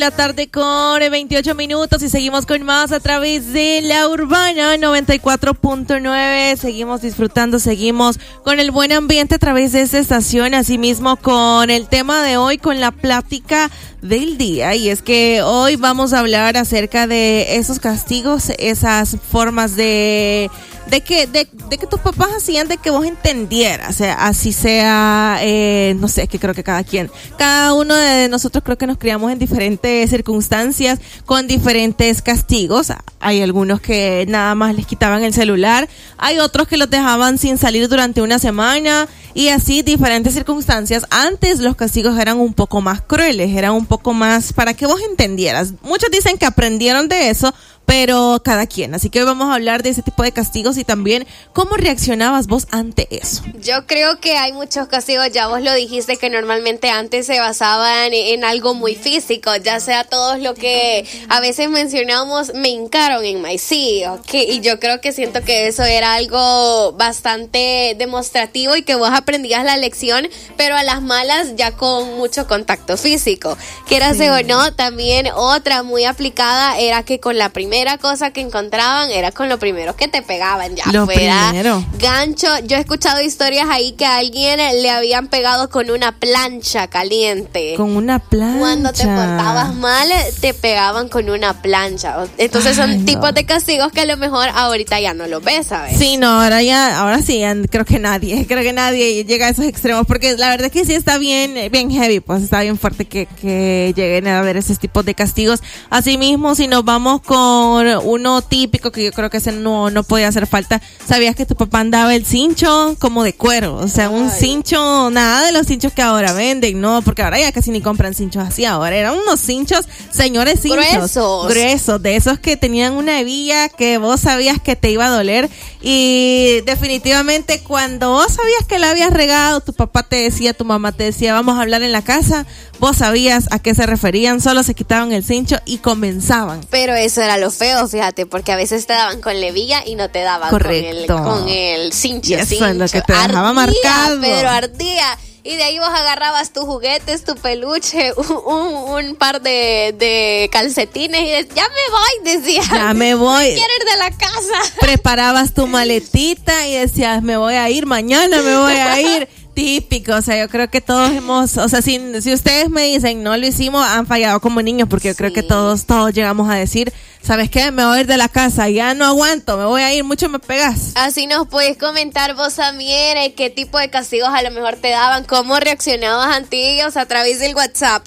La tarde con 28 minutos y seguimos con más a través de La Urbana 94.9. Seguimos disfrutando, seguimos con el buen ambiente a través de esta estación, asimismo con el tema de hoy, con la plática del día. Y es que hoy vamos a hablar acerca de esos castigos, esas formas de que tus papás hacían de que vos entendieras, o sea, así sea, no sé, que creo que cada uno de nosotros creo que nos criamos en diferentes circunstancias, con diferentes castigos. Hay algunos que nada más les quitaban el celular, hay otros que los dejaban sin salir durante una semana, y así diferentes circunstancias. Antes los castigos eran un poco más crueles, eran un poco más para que vos entendieras. Muchos dicen que aprendieron de eso, pero cada quien. Así que hoy vamos a hablar de ese tipo de castigos y también cómo reaccionabas vos ante eso. Yo creo que hay muchos castigos, ya vos lo dijiste, que normalmente antes se basaban en algo muy físico, ya sea todos lo que a veces mencionamos, me hincaron en maicillo, y yo creo que siento que eso era algo bastante demostrativo y que vos aprendías la lección, pero a las malas ya con mucho contacto físico. Quieras o no, también otra muy aplicada era que con la primera cosa que encontraban era con lo primero que te pegaban, ya lo fuera primero. Gancho. Yo he escuchado historias ahí que a alguien le habían pegado con una plancha caliente. Con una plancha. Cuando te portabas mal, te pegaban con una plancha. Entonces son tipos de castigos que a lo mejor ahorita ya no los ves, ¿sabes? Sí, no, ahora sí, creo que nadie llega a esos extremos, porque la verdad es que sí está bien heavy, pues está bien fuerte que lleguen a haber esos tipos de castigos. Asimismo, si nos vamos con uno típico, que yo creo que ese no podía hacer falta, ¿sabías que tu papá andaba el cincho como de cuero? O sea, un cincho, nada de los cinchos que ahora venden, no, porque ahora ya casi ni compran cinchos así, ahora eran unos cinchos, señores cinchos gruesos, de esos que tenían una hebilla que vos sabías que te iba a doler, y definitivamente cuando vos sabías que la habías regado, tu papá te decía, tu mamá te decía, vamos a hablar en la casa, vos sabías a qué se referían, solo se quitaban el cincho y comenzaban. Pero eso era lo feo, fíjate, porque a veces te daban con la hebilla y no te daban con el cincho. Y eso es lo que te dejaba marcado. Pero ardía. Y de ahí vos agarrabas tus juguetes, tu peluche, un par de calcetines y ya me voy, decías. Ya me voy. Quiero ir de la casa. Preparabas tu maletita y decías, me voy a ir, mañana me voy a ir. Típico, o sea, yo creo que todos hemos, o sea, si ustedes me dicen no lo hicimos, han fallado como niños, porque yo creo que todos llegamos a decir, ¿sabes qué? Me voy a ir de la casa, ya no aguanto, me voy a ir, mucho me pegas. Así nos puedes comentar vos también qué tipo de castigos a lo mejor te daban, cómo reaccionabas ante ellos a través del WhatsApp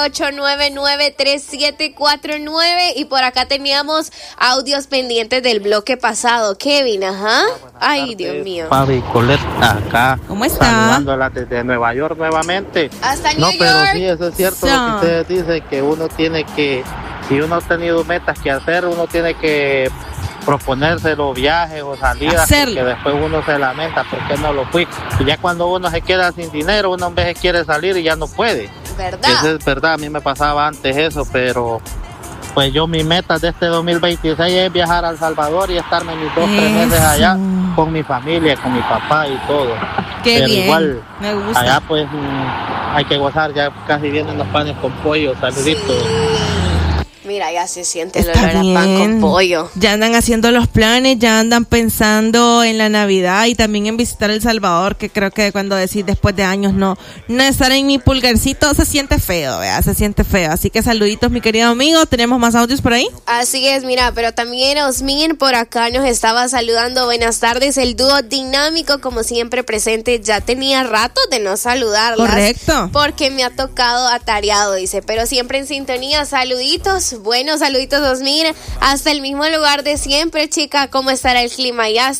78993749, y por acá teníamos audios pendientes del bloque pasado. Kevin, ajá. Ay, Dios mío. Fabi Colette acá. ¿Cómo está? Saludándola desde Nueva York nuevamente. Hasta New York. No, pero sí, eso es cierto lo que ustedes dicen, que uno tiene que, si uno ha tenido metas que hacer, uno tiene que proponerse los viajes o salidas, porque después uno se lamenta, ¿por qué no lo fui? Y ya cuando uno se queda sin dinero, uno a veces quiere salir y ya no puede. ¿Verdad? Eso es verdad, a mí me pasaba antes eso, pero pues yo mi meta de este 2026 es viajar a El Salvador y estarme mis 2-3 meses allá con mi familia, con mi papá y todo. Qué pero bien, igual, me gusta. Allá pues hay que gozar, ya casi vienen los panes con pollo, saluditos. Mira, ya se siente el olor a pan con pollo. Ya andan haciendo los planes, ya andan pensando en la Navidad y también en visitar El Salvador, que creo que cuando decís después de años no estar en mi pulgarcito, se siente feo, ¿verdad? Se siente feo. Así que saluditos, mi querido amigo. ¿Tenemos más audios por ahí? Así es, mira, pero también Osmin por acá nos estaba saludando. Buenas tardes, el dúo dinámico, como siempre presente. Ya tenía rato de no saludarlas. Correcto. Porque me ha tocado atareado, dice, pero siempre en sintonía. Saluditos. Bueno, saluditos 2000, hasta el mismo lugar de siempre, chica. ¿Cómo estará el clima allá?